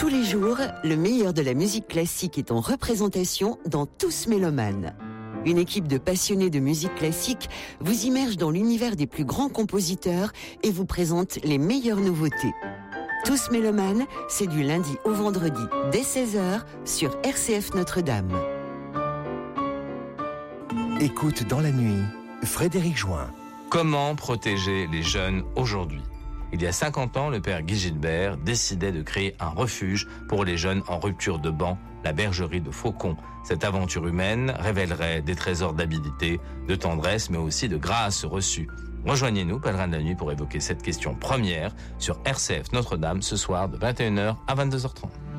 Tous les jours, le meilleur de la musique classique est en représentation dans Tous Mélomanes. Une équipe de passionnés de musique classique vous immerge dans l'univers des plus grands compositeurs et vous présente les meilleures nouveautés. Tous Mélomanes, c'est du lundi au vendredi dès 16h sur RCF Notre-Dame. Écoute dans la nuit, Frédéric Join. Comment protéger les jeunes aujourd'hui ? Il y a 50 ans, le père Guy Gilbert décidait de créer un refuge pour les jeunes en rupture de ban, la bergerie de Faucon. Cette aventure humaine révélerait des trésors d'habilité, de tendresse, mais aussi de grâce reçue. Rejoignez-nous, pèlerins de la nuit, pour évoquer cette question première sur RCF Notre-Dame ce soir de 21h à 22h30.